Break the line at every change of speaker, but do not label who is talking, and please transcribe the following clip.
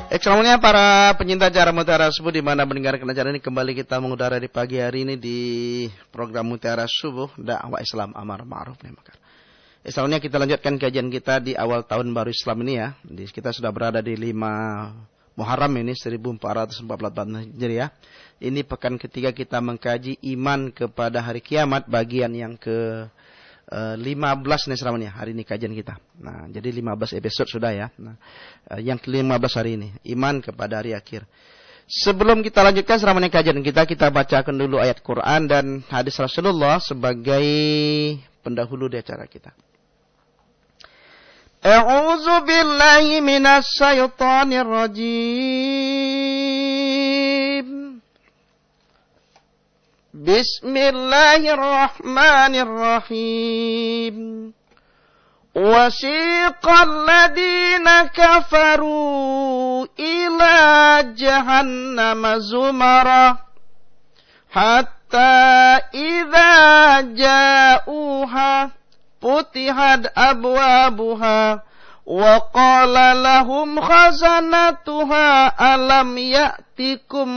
Selanjutnya para penyinta acara Mutiara Subuh di mana mendengarkan acara ini, kembali kita mengudara di pagi hari ini di program Mutiara Subuh dakwah Islam amar ma'ruf nahi munkar. Selanjutnya kita lanjutkan kajian kita di awal tahun baru Islam ini ya. Kita sudah berada di 5 Muharram ini 1444 Hijriah. Ini pekan ketiga kita mengkaji iman kepada hari kiamat bagian yang ke 15 nih selamanya. Hari ini kajian kita. Nah, jadi 15 episode sudah ya. Nah, yang ke-15 hari ini, iman kepada hari akhir. Sebelum kita lanjutkan selamanya kajian kita bacakan dulu ayat Quran dan hadis Rasulullah sebagai pendahulu di acara kita. A'udzu billahi minasy syaithanir rajim. Bismillahirrahmanirrahim. Wasiqal ladina kafaru ila jahannam zumara hatta idza ja'uha futihad abwabuha wa qala lahum khazanatuha alam ya'tikum